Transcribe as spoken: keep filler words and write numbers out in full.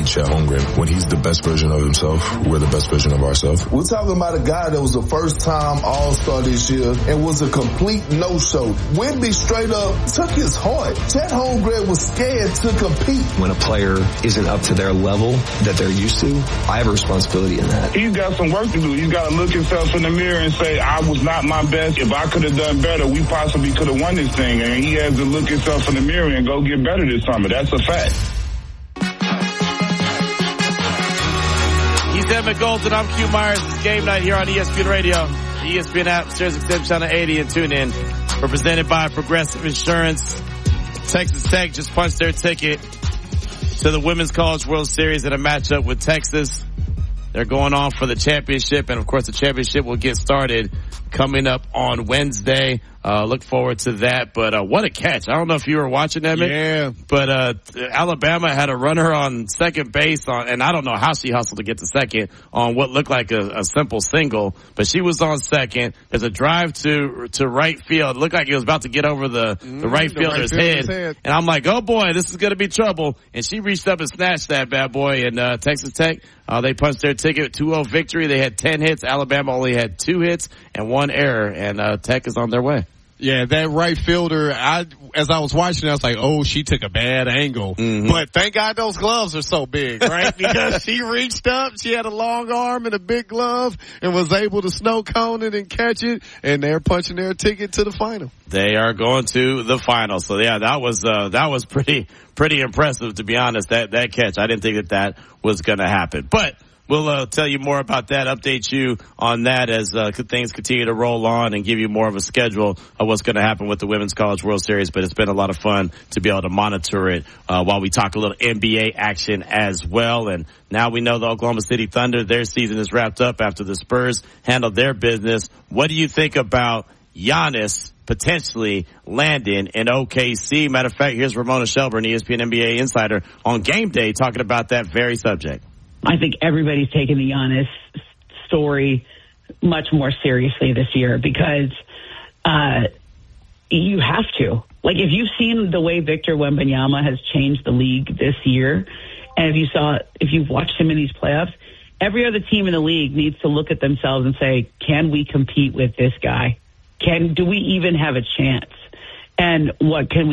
beat Chet Holmgren. When he's the best version of himself, we're the best version of ourselves. We're talking about a guy that was a first-time All-Star this year and was a complete no-show. Wemby straight up took his heart. Chet Holmgren was scared to compete. When a player isn't up to their level that they're used to, I have a responsibility in that. He's got some work to do. He's got to look himself in the mirror and say, I was not my best. If I could have done better, we possibly could have won this thing. And he has to look himself in the mirror and go get better this summer. That's a fact. He's Emmett Golden. I'm Q Myers. It's game night here on E S P N Radio. The E S P N app, Sirius X M Channel eighty, and tune in. We're presented by Progressive Insurance. Texas Tech just punched their ticket to the Women's College World Series in a matchup with Texas. They're going on for the championship, and of course the championship will get started coming up on Wednesday. Uh, look forward to that. But, uh, what a catch. I don't know if you were watching, Emmett. Yeah. But, uh, Alabama had a runner on second base on, and I don't know how she hustled to get to second on what looked like a, a simple single, but she was on second. There's a drive to, to right field. It looked like it was about to get over the, mm, the right fielder's the right head. head. And I'm like, oh boy, this is going to be trouble. And she reached up and snatched that bad boy. And, uh, Texas Tech, uh, they punched their ticket, two oh victory. They had ten hits. Alabama only had two hits and one error, and, uh, Tech is on their way. Yeah, that right fielder, I, as I was watching, I was like, oh, she took a bad angle. Mm-hmm. But thank God those gloves are so big, right? Because she reached up, she had a long arm and a big glove and was able to snow cone it and catch it, and they're punching their ticket to the final. They are going to the final. So yeah, that was, uh, that was pretty, pretty impressive, to be honest, that, that catch. I didn't think that that was gonna happen. But we'll uh, tell you more about that, update you on that as uh, things continue to roll on and give you more of a schedule of what's going to happen with the Women's College World Series. But it's been a lot of fun to be able to monitor it uh, while we talk a little N B A action as well. And now we know the Oklahoma City Thunder, their season is wrapped up after the Spurs handled their business. What do you think about Giannis potentially landing in O K C? Matter of fact, here's Ramona Shelburne, E S P N N B A insider, on game day talking about that very subject. I think everybody's taking the Giannis story much more seriously this year because uh, you have to. Like, if you've seen the way Victor Wembanyama has changed the league this year, and if you saw, if you've watched him in these playoffs, every other team in the league needs to look at themselves and say, can we compete with this guy? Can do we even have a chance? And what can we